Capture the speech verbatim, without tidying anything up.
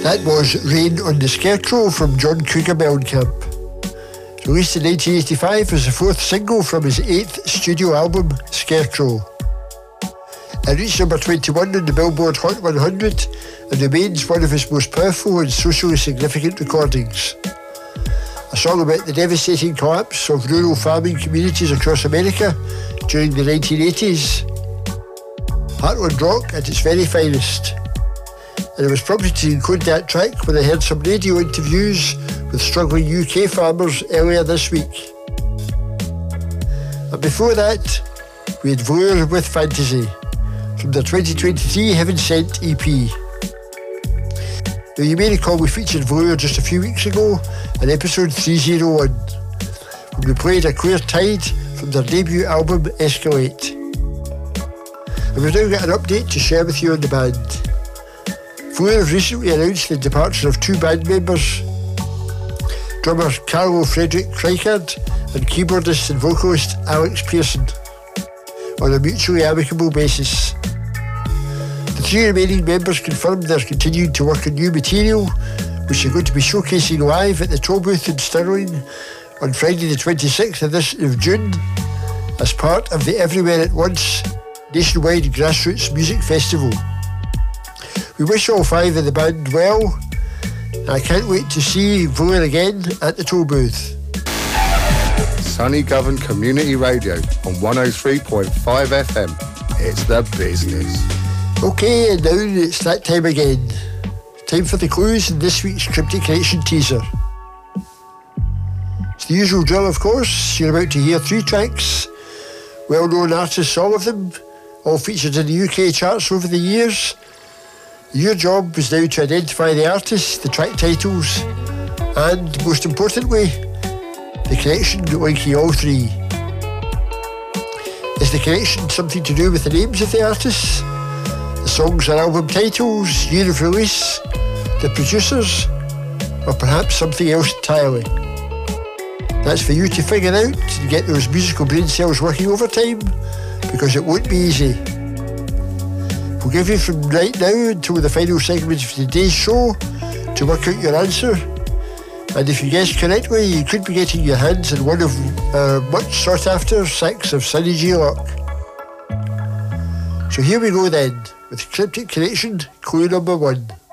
That was Rain on the Scarecrow from John Cougar Mellencamp. Released in nineteen eighty-five as the fourth single from his eighth studio album, Scarecrow. It reached number twenty-one on the Billboard Hot one hundred and remains one of his most powerful and socially significant recordings. A song about the devastating collapse of rural farming communities across America during the nineteen eighties. Heartland rock at its very finest. And I was prompted to include that track when I heard some radio interviews with struggling U K farmers earlier this week. And before that, we had Vlure with Fantasy from their twenty twenty-three Heaven Sent E P. Now you may recall we featured Vlure just a few weeks ago in episode three oh one, when we played A Clear Tide from their debut album Escalate. And we've now got an update to share with you on the band. Vlure have recently announced the departure of two band members, drummer Carlo Frederick Kreikard and keyboardist and vocalist Alex Pearson, on a mutually amicable basis. The three remaining members confirmed they're continuing to work on new material, which they're going to be showcasing live at the Toll Booth in Stirling on Friday the twenty-sixth of this of June as part of the Everywhere at Once nationwide grassroots music festival. We wish all five of the band well, and I can't wait to see Vlure again at the Toll Booth. Sunny Govan Community Radio on one oh three point five F M. It's the business. Okay, and now it's that time again. Time for the clues in this week's Cryptic Connection teaser. It's the usual drill, of course. You're about to hear three tracks, well-known artists, all of them, all featured in the U K charts over the years. Your job is now to identify the artists, the track titles, and, most importantly, the connection linking all three. Is the connection something to do with the names of the artists, the songs or album titles, year of release, the producers, or perhaps something else entirely? That's for you to figure out and get those musical brain cells working overtime, because it won't be easy. We'll give you from right now until the final segment of today's show to work out your answer. And if you guess correctly, you could be getting your hands on one of our much sought after sacks of Sunny G Lock. So here we go then, with Cryptic Connection, clue number one.